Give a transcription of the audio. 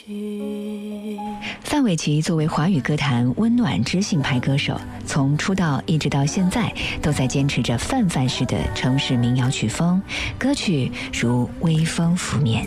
范玮琪作为华语歌坛温暖知性派歌手，从出道一直到现在，都在坚持着泛泛式的城市民谣曲风，歌曲如微风拂面。